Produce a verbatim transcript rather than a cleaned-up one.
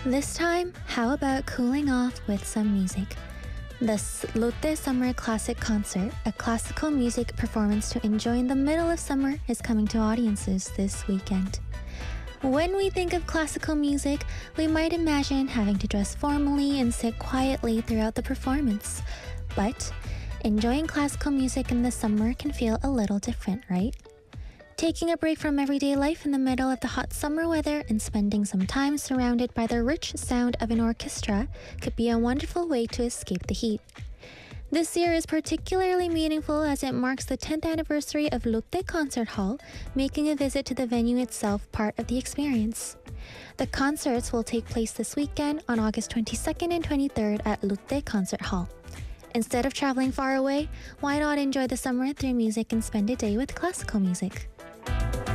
This time, how about cooling off with some music? The Lotte Summer Classic Concert, a classical music performance to enjoy in the middle of summer, is coming to audiences this weekend. When we think of classical music, we might imagine having to dress formally and sit quietly throughout the performance. But enjoying classical music in the summer can feel a little different, right? Taking a break from everyday life in the middle of the hot summer weather and spending some time surrounded by the rich sound of an orchestra could be a wonderful way to escape the heat. This year is particularly meaningful as it marks the tenth anniversary of Lotte Concert Hall, making a visit to the venue itself part of the experience. The concerts will take place this weekend on August twenty-second and twenty-third at Lotte Concert Hall. Instead of traveling far away, why not enjoy the summer through music and spend a day with classical music?